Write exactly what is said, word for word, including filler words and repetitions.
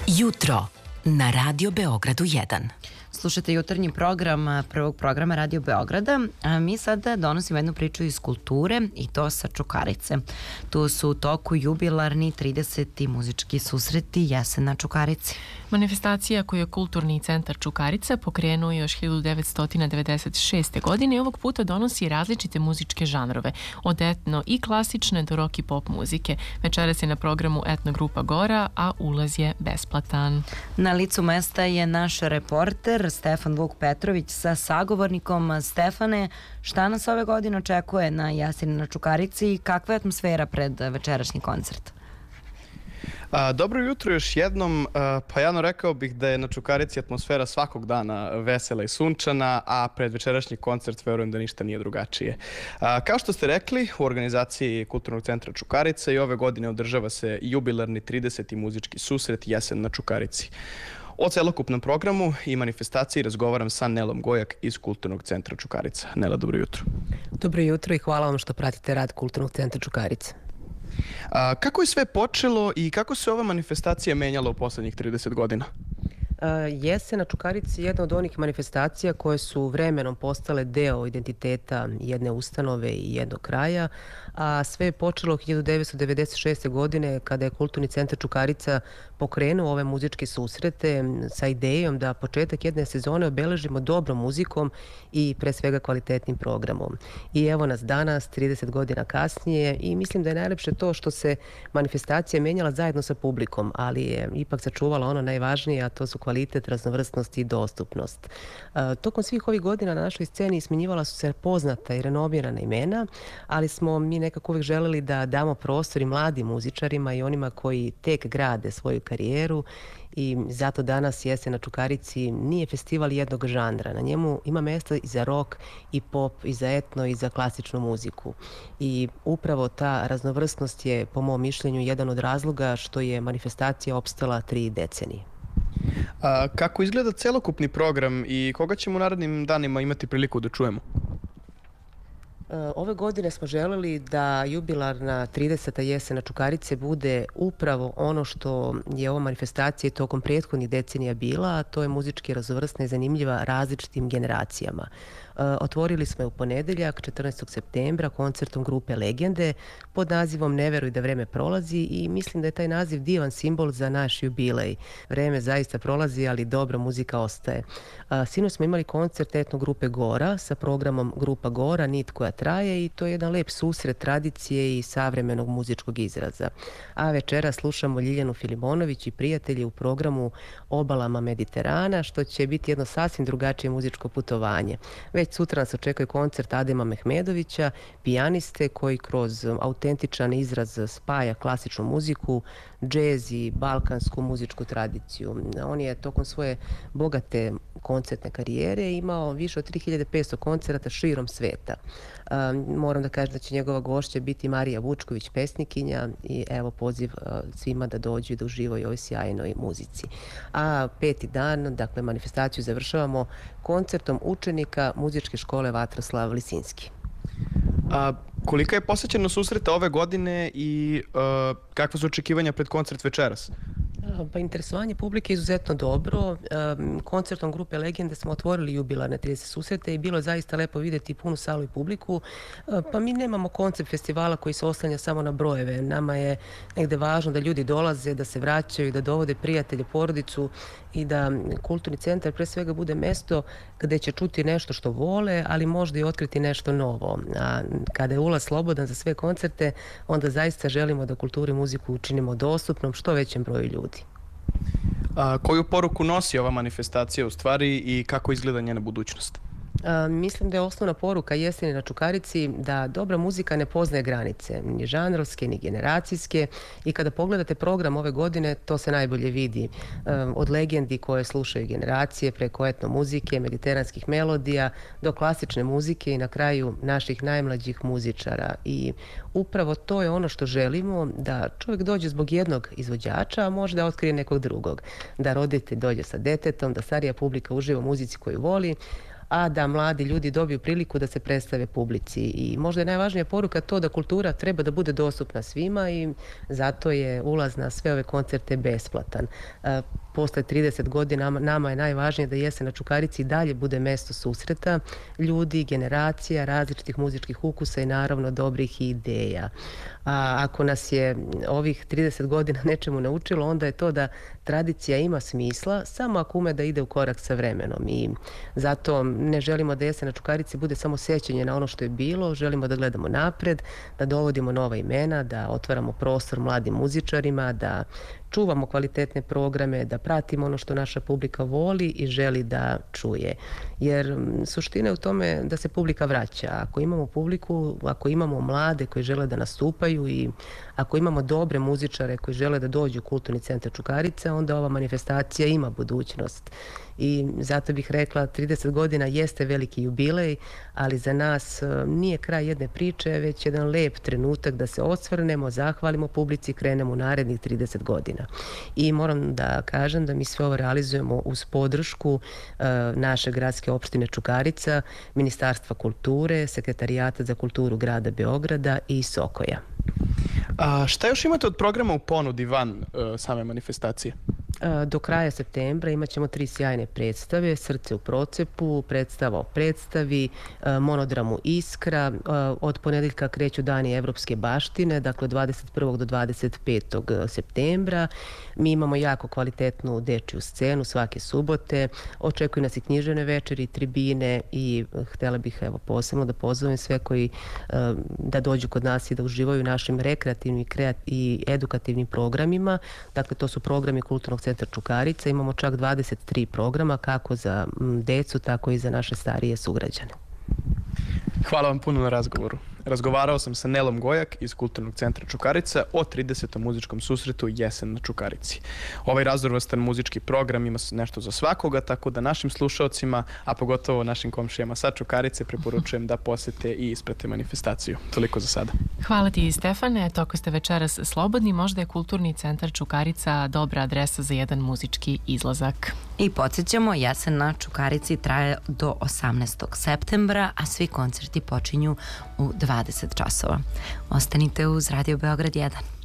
Jutro na Radio Beogradu jedan. Slušajte jutarnji program prvog programa Radio Beograda. A mi sada donosimo jednu priču iz kulture i to sa Čukarice. Tu su u toku jubilarni trideseti muzički susreti Jesen na Čukarici. Manifestacija koju je Kulturni centar Čukarica pokrenuo još hiljadu devetsto devedeset šeste. godine i ovog puta donosi različite muzičke žanrove, od etno i klasične do rock i pop muzike. Večeras je na programu etno grupa Gora, a ulaz je besplatan. Na licu mesta je naš reporter Stefan Vuk Petrović sa sagovornikom. Stefane, šta nas ove godine očekuje na Jeseni na Čukarici i kakva je atmosfera pred večerašnji koncert? A, dobro jutro još jednom. A, pa javno rekao bih da je na Čukarici atmosfera svakog dana vesela i sunčana, a pred večerašnji koncert verujem da ništa nije drugačije. A, kao što ste rekli, u organizaciji Kulturnog centra Čukarica i ove godine održava se jubilarni trideseti muzički susret Jesen na Čukarici. O celokupnom programu i manifestaciji razgovaram sa Nelom Gojak iz Kulturnog centra Čukarica. Nela, dobro jutro. Dobro jutro i hvala vam što pratite rad Kulturnog centra Čukarica. A, kako je sve počelo i kako se ova manifestacija menjala u poslednjih trideset godina? Jesen na Čukarici je jedna od onih manifestacija koje su vremenom postale deo identiteta jedne ustanove i jednog kraja, a sve je počelo hiljadu devetsto devedeset šeste. godine kada je Kulturni centar Čukarica pokrenuo ove muzičke susrete sa idejom da početak jedne sezone obeležimo dobrom muzikom i pre svega kvalitetnim programom. I evo nas danas, trideset godina kasnije, i mislim da je najlepše to što se manifestacija menjala zajedno sa publikom, ali je ipak sačuvala ono najvažnije, a to su kvalitet, raznovrsnost i dostupnost. E, tokom svih ovih godina na našoj sceni smenjivala su se poznata i renomirana imena, ali smo mi nekako uvijek želeli da damo prostor i mladim muzičarima i onima koji tek grade svoju karijeru, i zato danas Jesen na Čukarici nije festival jednog žanra. Na njemu ima mesta i za rock, i pop, i za etno, i za klasičnu muziku. I upravo ta raznovrsnost je, po mom mišljenju, jedan od razloga što je manifestacija opstala tri decenije. A, kako izgleda celokupni program i koga ćemo u narednim danima imati priliku da čujemo? Ove godine smo želeli da jubilarna trideseta Jesen na Čukarice bude upravo ono što je ova manifestacija tokom prethodnih decenija bila, a to je muzički raznovrsna i zanimljiva različitim generacijama. Otvorili smo je u ponedeljak, četrnaestog septembra, koncertom grupe Legende pod nazivom Ne veruj da vreme prolazi, i mislim da je taj naziv divan simbol za naš jubilej. Vreme zaista prolazi, ali dobra muzika ostaje. Sinoć smo imali koncert etno grupe Gora sa programom Grupa Gora, Nit koja traje, i to je jedan lep susret tradicije i savremenog muzičkog izraza. A večera slušamo Ljiljanu Filimonović i prijatelji u programu Obalama Mediterana, što će biti jedno sasvim drugačije muzičko putovanje. Već sutra nas očekuje koncert Adema Mehmedovića, pijaniste koji kroz autentičan izraz spaja klasičnu muziku, džez i balkansku muzičku tradiciju. On je tokom svoje bogate koncertne karijere imao više od tri hiljade petsto koncerata širom sveta. Um, moram da kažem da će njegova gošća biti Marija Vučković, pesnikinja, i evo poziv uh, svima da dođu i da uživaju u ovoj sjajnoj muzici. A peti dan, dakle manifestaciju završavamo koncertom učenika muzičke škole Vatroslav Lisinski. A kolika je posvećenost susreta ove godine i uh, kakva su očekivanja pred koncert večeras? Pa interesovanje publike je izuzetno dobro. Koncertom grupe Legende smo otvorili jubilarne trideset susrete i bilo je zaista lepo vidjeti punu salu i publiku. Pa mi nemamo koncept festivala koji se oslanja samo na brojeve. Nama je negde važno da ljudi dolaze, da se vraćaju, da dovode prijatelje, porodicu, i da Kulturni centar pre svega bude mesto gde će čuti nešto što vole, ali možda i otkriti nešto novo. A kada je ulaz slobodan za sve koncerte, onda zaista želimo da kulturu i muziku učinimo dostupnom što većem broju ljudi. A, koju poruku nosi ova manifestacija u stvari i kako izgleda njena budućnost? A, mislim da je osnovna poruka Jeseni na Čukarici da dobra muzika ne poznaje granice, ni žanrovske, ni generacijske, i kada pogledate program ove godine, to se najbolje vidi. A, od legendi koje slušaju generacije, preko etno muzike, mediteranskih melodija, do klasične muzike i na kraju naših najmlađih muzičara. I upravo to je ono što želimo, da čovjek dođe zbog jednog izvođača, a može da otkrije nekog drugog. Da roditelj dođe sa detetom, da starija publika uživa u muzici koju voli, a da mladi ljudi dobiju priliku da se predstave publici. I možda je najvažnija poruka to da kultura treba da bude dostupna svima i zato je ulaz na sve ove koncerte besplatan. Posle trideset godina nama je najvažnije da Jesen na Čukarici i dalje bude mesto susreta ljudi, generacija, različitih muzičkih ukusa i naravno dobrih ideja. A ako nas je ovih trideset godina nečemu naučilo, onda je to da tradicija ima smisla samo ako ume da ide u korak sa vremenom. I zato ne želimo da Jesen na Čukarici bude samo sećanje na ono što je bilo, želimo da gledamo napred, da dovodimo nova imena, da otvaramo prostor mladim muzičarima, da čuvamo kvalitetne programe, da pratimo ono što naša publika voli i želi da čuje. Jer suština je u tome da se publika vraća. Ako imamo publiku, ako imamo mlade koji žele da nastupaju i ako imamo dobre muzičare koji žele da dođu u Kulturni centar Čukarica, onda ova manifestacija ima budućnost. I zato bih rekla, trideset godina jeste veliki jubilej, ali za nas nije kraj jedne priče, već jedan lep trenutak da se osvrnemo, zahvalimo publici i krenemo u narednih trideset godina. I moram da kažem da mi sve ovo realizujemo uz podršku uh, naše gradske opštine Čukarica, Ministarstva kulture, Sekretarijata za kulturu grada Beograda i Sokoja. A šta još imate od programa u ponudi van uh, same manifestacije? Do kraja septembra imat ćemo tri sjajne predstave, Srce u procepu, predstava o predstavi, monodramu Iskra, od ponedeljka kreću dani Evropske baštine, dakle dvadeset prvog do dvadeset petog septembra. Mi imamo jako kvalitetnu dečiju scenu svake subote, očekuju nas i književne večeri, tribine i htjela bih evo posebno da pozovem sve koji da dođu kod nas i da uživaju u našim rekreativnim i edukativnim programima. Dakle, to su programi Kulturnog centra Čukarica. Imamo čak dvadeset tri programa kako za decu, tako i za naše starije sugrađane. Hvala vam puno na razgovoru. Razgovarao sam sa Nelom Gojak iz Kulturnog centra Čukarica o tridesetom muzičkom susretu Jesen na Čukarici. Ovaj raznovrstan muzički program ima nešto za svakoga, tako da našim slušaocima, a pogotovo našim komšijama sa Čukarice, preporučujem da posete i isprate manifestaciju. Toliko za sada. Hvala ti, Stefane. Toko ste večeras slobodni, možda je Kulturni centar Čukarica dobra adresa za jedan muzički izlazak. I podsjećamo, Jesen na Čukarici traje do osamnaestog septembra, a svi koncerti počinju u dvadeset časova. Ostanite uz Radio Beograd jedan.